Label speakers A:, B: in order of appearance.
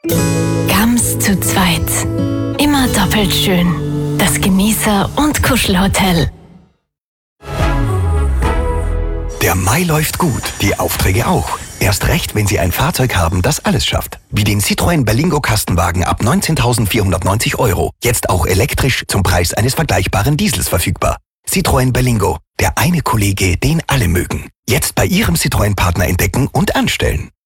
A: Gams zu zweit. Immer doppelt schön. Das Genießer- und Kuschelhotel.
B: Der Mai läuft gut, die Aufträge auch. Erst recht, wenn Sie ein Fahrzeug haben, das alles schafft. Wie den Citroën Berlingo Kastenwagen ab 19.490 €. Jetzt auch elektrisch zum Preis eines vergleichbaren Diesels verfügbar. Citroën Berlingo, der eine Kollege, den alle mögen. Jetzt bei Ihrem Citroën-Partner entdecken und anstellen.